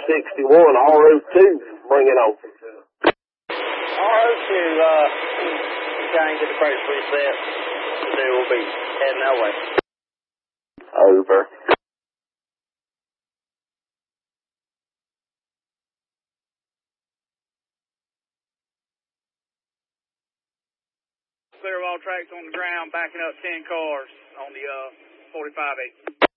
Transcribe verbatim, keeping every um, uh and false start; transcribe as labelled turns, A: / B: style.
A: sixty-one, R O two, bring it on.
B: R O two, uh, try and get the brakes reset. So we'll be heading that way.
A: Over.
B: Clear of all tracks on the ground, backing up ten cars on the uh, forty-five eight.